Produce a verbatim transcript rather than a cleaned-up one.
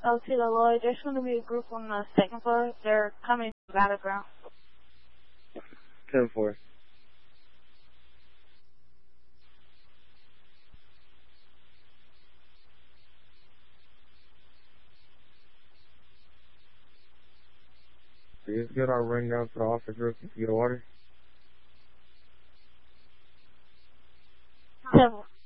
L T Lloyd, there's going to be a group on the second floor. They're coming to the battleground. ten four. Please get our ring down to the office room to get water. ten